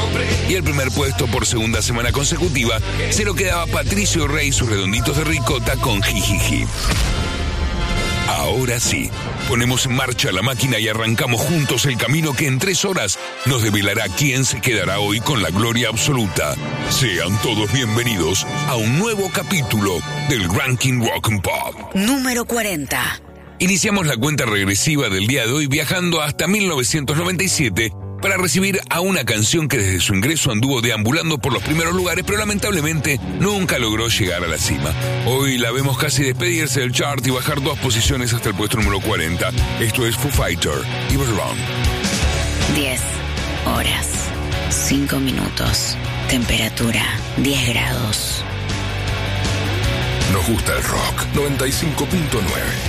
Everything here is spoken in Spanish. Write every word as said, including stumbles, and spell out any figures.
Y el primer puesto por segunda semana consecutiva se lo quedaba Patricio Rey y sus redonditos de ricota con Jijiji. Ahora sí, ponemos en marcha la máquina y arrancamos juntos el camino que en tres horas nos develará quién se quedará hoy con la gloria absoluta. Sean todos bienvenidos a un nuevo capítulo del Ranking Rock and Pop. Número cuarenta. Iniciamos la cuenta regresiva del día de hoy viajando hasta mil novecientos noventa y siete para recibir a una canción que desde su ingreso anduvo deambulando por los primeros lugares, pero lamentablemente nunca logró llegar a la cima. Hoy la vemos casi despedirse del chart y bajar dos posiciones hasta el puesto número cuarenta. Esto es Foo Fighter y Was Wrong. diez horas, cinco minutos, temperatura diez grados. Nos gusta el rock. noventa y cinco punto nueve.